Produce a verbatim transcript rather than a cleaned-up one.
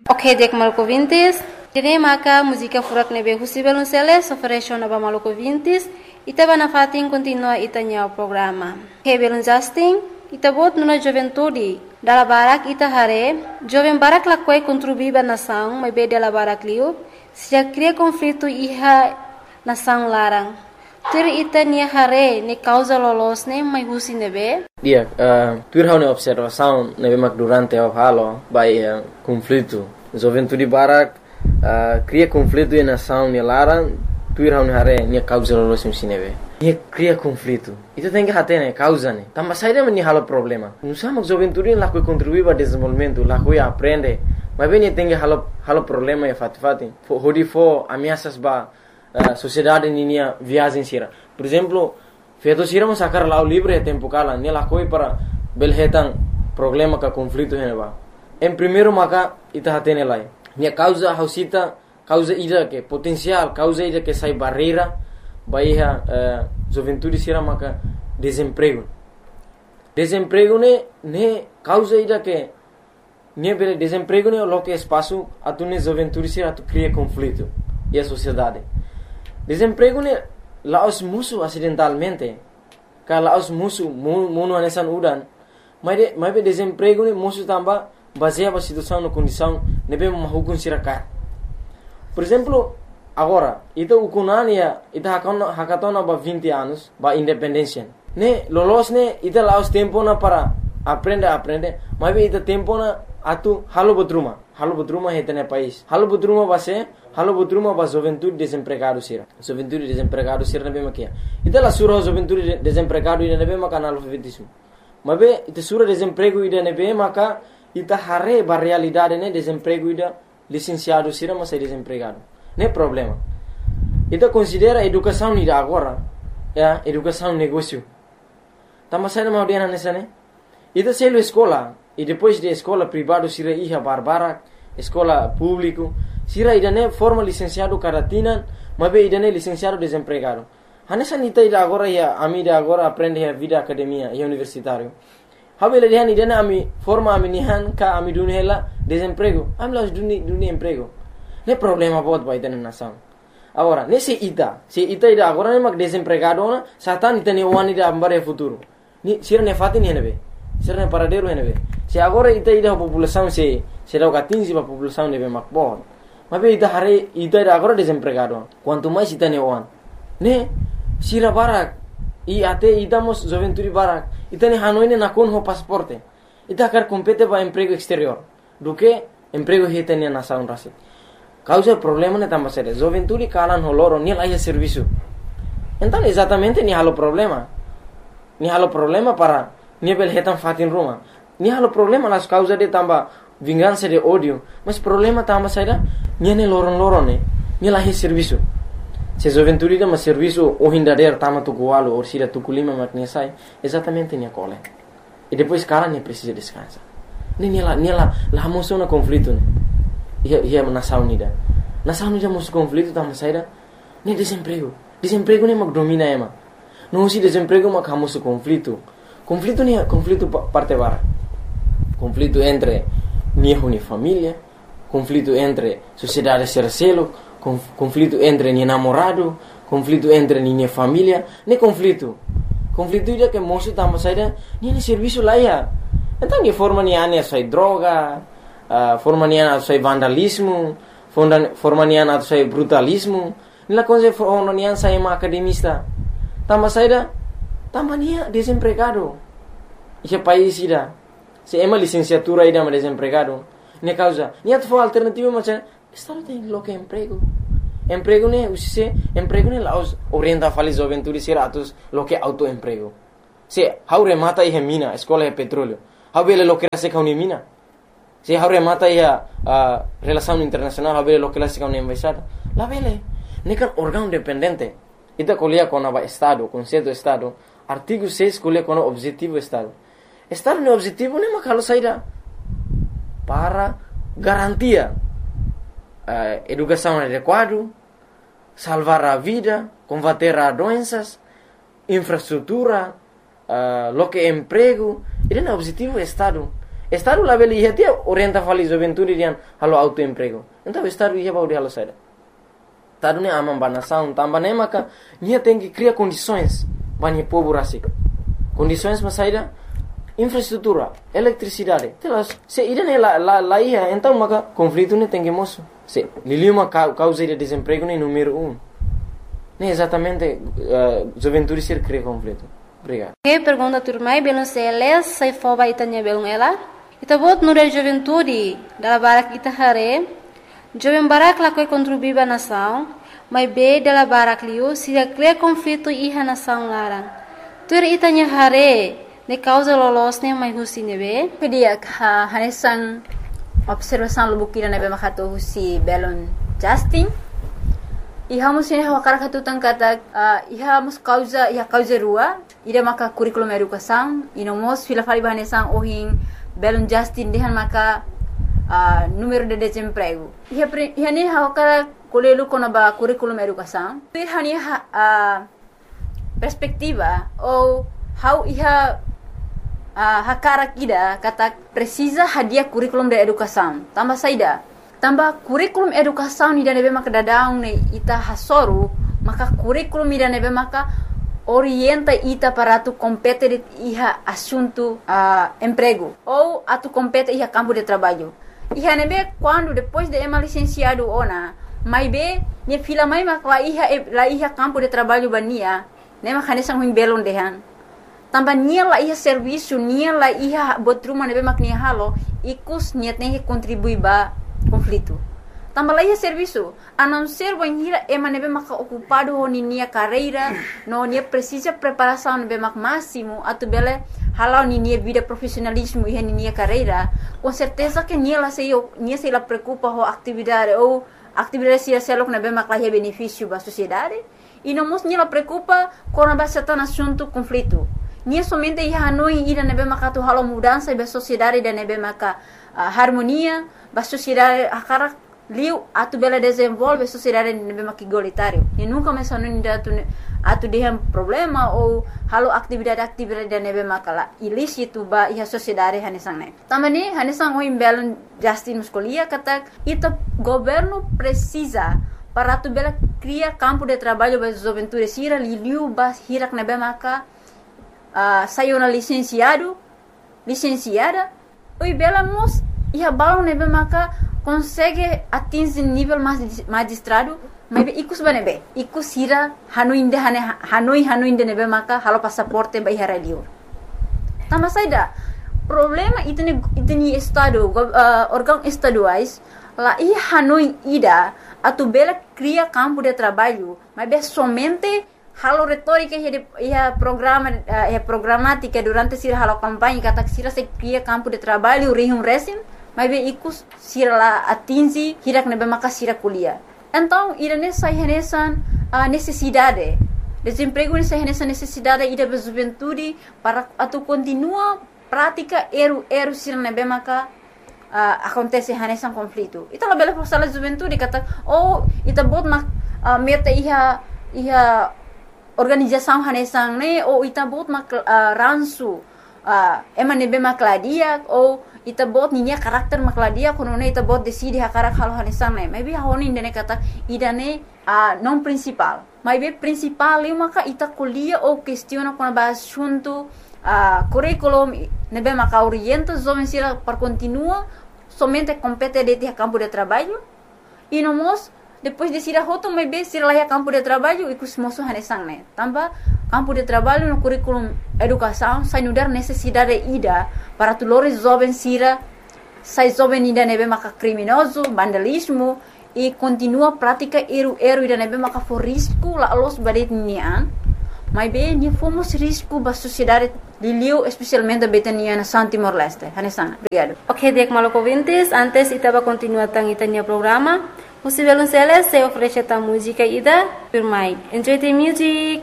Ok, dek maluco vintis. Tine maka música furak nebe husibel unseles oferecio naba maluco vintis. Itaba na fatin continua itanya o programa. Hebel Justin, itabot nuna juventude. Dala barak ita hare, jovem barak lakwai contribuiba nação, mas be dala barak liu, se cria conflito iha nação larang. Tur ita nia hare ne causa lolos ne mai husi nebe. Dia, uh, tur hau ne observação nebe mak durante o halo by uh, conflito. Juventude barak uh, cria conflito e nação ne larang, tur hau ne hare nia causa lolos ne nebe. Nia cria conflito. Itu tem que hate ne causa ne. Tamba saída meni halo problema. Não sabe juventude lá que contribui para desenvolvimento, lá que aprende. Mas bem tem que halo halo problema e fat fati. Hodi fo ameaças ba Uh, sociedade ninia viagem sira. Por exemplo, feito sira mas sacar lá o livre tempo cala, ne lá coi para belhetan problema ka conflito heneba. Em primeiro maka ita hatene lá. Nia causa hausita, causa ida que potencial, causa ida que sai barreira, baia uh, juventude sira maka desemprego. Desemprego ne ne causa ida que ne bele desemprego ne lo que espaço atune juventude sira tu cria conflito e a sociedade. Desemprego ne laos musuh acidentalmente. Ka laos musuh munu anesan udan. Mas de, mas desemprego ne musuh tamba baseia a situação na condição nebe mahukun sirakat. Por exemplo, agora, ita ukunania ita hakona hakatona ba vinte anos ba independência. Ne lolos ne ita laos tempo na para aprender aprender. Mas ita tempo na atu halo butruma. Halo butruma hetene país. Halo butruma base halo butruma ba juventude desempregado sira. Juventude desempregado sira nebe makia. Ita la sura juventude desempregado ida nebe maka analfabetismo. Mabe ita sura desemprego ida nebe maka ita hare ba realidade ne desemprego ida licenciado sira mas é desempregado. Ne problema. Ita considera educação ida agora, ya, educação negócio. Tama sai ma dia nessa ne. Ita selo escola e depois de escola privado sira iha barbara, escola público sira idane forma licenciado caratina, mabe idane licenciado desempregado. Hanessa nita ida agora ya ami ida agora aprende a vida academia e universitário. Habele dihan idane ami forma ami nihan ka ami dunela desemprego. Ami las duni duni emprego. Ne problema bot ba idane nação. Agora, nesse ita, se ita ida agora ne mag desempregado na, satan ita ne wani ida ambare futuro. Ni sira ne fatin henebe. Sira ne paradero henebe. Se agora ita ida a população se se dá quinze a população nebe makbor. Mas ita hare ita ida agora desempregado. Quanto mais ita ne wan. Ne sira barak e até idamos juventude barak. Ita ne hanoine na con ho pasaporte. Ita quer compete para emprego exterior. Do que emprego hita ne nação rasi. Causa problema ne tamba sere. Juventude kalan holoro ni lá serviço. Então exatamente ni halo problema. Ni halo problema para ni bel hetan fatin Roma. Ni halo problema las causa de tamba vingança de ódio, mas problema tamba saída ni ne loron loron ne ni lá serviço. Se juventude da mas serviço o hindader tama tu goalo ou sira tu kulima matne sai, exatamente ni cole. E depois cara ne precisa descansar. Ni ni lá ni lá lá moção na conflito ne. Ia ia nação unida. Nação unida moção conflito tamba saída ni desemprego. Desemprego ne mag domina ema. Não se desemprego mag hamoso conflito. Conflito ni conflito parte bara. Conflito entre niho ni família, conflito entre sociedade sercelo, conflito entre ni namorado, conflito entre ni família, ne conflito. Conflito ida que moço tamo saída, ni ne serviço lá ya. Então ni forma ni ane sai droga, uh, forma ni ane sai vandalismo, forma ni ane sai brutalismo, ni la coisa forma ni ane sai ma academista. Tamo saída, tamo ni desempregado. Esse país ida se é uma licenciatura ida mas desempregado. Ne causa, ni atu for alternativa mas estado tem lo que emprego. Emprego ne usise, emprego ne laos orienta fali juventude sira atus lo que autoemprego. Se how remata e mina, escola de petróleo. How bele lo que se kauni mina. Se how remata e a relação internacional, how bele lo que se kauni embaixada. La bele, ne kan órgão dependente. Ita colia com o estado, conceito estado. Artigo seis colia com o objetivo estado. Estado no objetivo ne makalo saída para garantia uh, educação adequada, salvar a vida, combater as doenças, infraestrutura, uh, lo que emprego. Ele é o objetivo do Estado. Estado lá beli ia dia orienta fali juventude dian halo autoemprego. Então estado ia baudi halo saída. Estado ne amam banação, tambah ne maka nia tem que criar condições banyak povo rasik. Condições mas saída infraestrutura, eletricidade. Telas, se ida ne la la la ia, então maka conflito ne tem que moço. Se liliuma causa de desemprego ne número um. Ne exatamente uh, juventude ser cria conflito. Obrigado. Que pergunta turmai belum seles sai foba itanya belum ela. Ita bot nure juventude dala barak ita hare. Jovem barak la koi contribuiba nação, mas be dala barak liu se cria conflito iha nação larang. Tur itanya hare ne causa lolos ne mai husi nebe. Pedia ha hanesan observação lubukira nebe makato husi belon Justin. Iha musin hawa karakatu tangkata uh, iha mus causa iha causa rua ida maka curriculum educação inomos fila fali bahanesan ohin belon Justin dehan maka uh, número de desemprego iha iha ne hawa kara kolelu kona ba curriculum educação iha ni uh, perspectiva ou how iha uh, hakara kida kata precisa hadia curriculum de educação tambah saida tambah kurikulum educação ni nebe maka dadaung ne ita hasoru maka kurikulum ni nebe maka orienta ita para tu compete iha assunto uh, emprego ou atu compete iha campo de trabalho iha nebe quando depois de ema licenciado ona mai be ne fila mai maka la iha la iha campo de trabalho bania ne maka nesang huim belon dehan tambah nia la iha serviço nia la iha botruma nebe mak nia halo ikus nia tem que contribuir ba conflito. Tambah lagi serviço, a não ser banhira ema nebe maka ocupado ho nia carreira, no nia precisa preparação nebe mak máximo, atu bele halau nia vida profissionalismo e nia carreira, com certeza que nia la sei nia sei la preocupa ho atividade ou atividade se selok nebe mak la benefício ba sociedade, e não mos nia la preocupa com a base tan assunto conflito. Nia somente ia hanoi ida nebe maka tu halau mudança ba sociedade da nebe maka uh, harmonia ba sociedade akara liu atu bela desenvolve sociedade nebe mak igualitário e nunca mais hanoi ida atu atu dehem problema ou halau atividade-atividade da nebe maka ilícito ba ia sociedade hanesang ne tamani hanesang oi belon Justin muscolia kata ita governo precisa para tu bela criar campo de trabalho ba juventude sira liu ba hirak nebe maka Uh, saiu na licenciado, licenciada, oi bela mos ia balão nebe maka consegue atingir nível magistrado, mas ikus banebe, ikus hira hanoi inde hane hanoi hanoi inde nebe maka halo passaporte ba hira liur. Tama saida problema itene itene estado uh, órgão estaduais lá ia hanoi ida atu bela cria campo de trabalho, mas be somente halo retórica ia programa ia programática durante sira halo campanha kata sira se cria campo de trabalho rihum resim mas be ikus sira la atingi hirak nebe maka sira kuliah então ira nessa renesan a necessidade desemprego nessa renesan necessidade ida be juventude para atu continua prática eru eru sira nebe maka uh, acontece renesan conflito ita la bela força la juventude kata oh ita bot mak uh, meta iha iha organização hanesang ne ou ita bot mak uh, ransu uh, ema nebe makladia ou ita bot ninya karakter makladia kono ne ita bot decide hakarak halo hanesang ne maybe honi ndene kata idane uh, non principal maybe principal li maka ita kuliah ou questiona kono ba assunto uh, curriculum nebe maka orienta jovem sira para continua somente compete de campo de trabalho e nomos depois de sira hoto mai be sira lá campo de trabalho e kus moço hanesang ne tambah campo de trabalho no curriculum educação sai nudar necessidade ida para tulores jovem sira sai jovem ida nebe maka criminoso vandalismo e continua prática eru eru ida nebe maka for risco la los badet nian mai be ni fomos risco ba sociedade liliu especialmente betania na Santi Timor-Leste hanesang obrigado. Ok, dek maloko vintes antes itaba continua tang itania programa. Musivelun Celes se oferece ta música ida Pirmai. Enjoy the music.